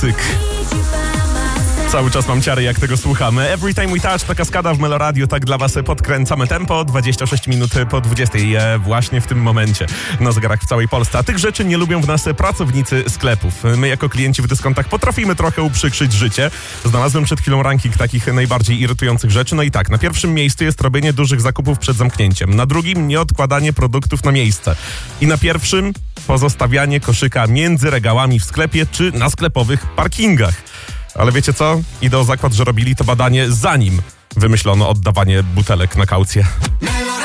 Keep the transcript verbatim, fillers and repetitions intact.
Tyk. Cały czas mam ciary, jak tego słuchamy. Every Time We Touch to kaskada w Meloradio, tak dla was podkręcamy tempo. dwadzieścia sześć minut po dwudziestej e, właśnie w tym momencie na zegarach w całej Polsce. A tych rzeczy nie lubią w nas pracownicy sklepów. My jako klienci w dyskontach potrafimy trochę uprzykrzyć życie. Znalazłem przed chwilą ranking takich najbardziej irytujących rzeczy. No i tak, na pierwszym miejscu jest robienie dużych zakupów przed zamknięciem. Na drugim nieodkładanie produktów na miejsce. I na pierwszym pozostawianie koszyka między regałami w sklepie czy na sklepowych parkingach. Ale wiecie co? Idę o zakład, że robili to badanie zanim wymyślono oddawanie butelek na kaucję.